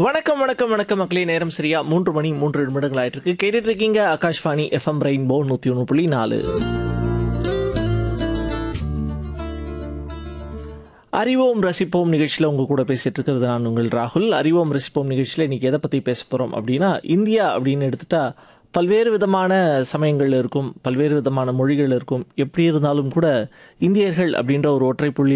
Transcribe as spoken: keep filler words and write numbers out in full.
வணக்கம் வணக்கம் வணக்கம் மக்களே. நேரம் சரியா மூன்று மணி மூன்று நிமிடங்கள் ஆயிட்டு இருக்கு. கேட்டுட்டு இருக்கீங்க ஆகாஷ்வாணி எஃப்எம் ரெயின்போ நூத்தி ஒன்று புள்ளி நாலு. அறிவோம் ரசிப்போம் நிகழ்ச்சியில் உங்க கூட பேசிட்டு இருக்கிறது நான் உங்கள் ராகுல். அறிவோம் ரசிப்போம் நிகழ்ச்சியில் இன்னைக்கு எதை பற்றி பேச போகிறோம் அப்படின்னா, இந்தியா அப்படின்னு எடுத்துட்டா பல்வேறு விதமான சமயங்கள் இருக்கும், பல்வேறு விதமான மொழிகள் இருக்கும். எப்படி இருந்தாலும் கூட இந்தியர்கள் அப்படின்ற ஒரு ஒற்றை புள்ளி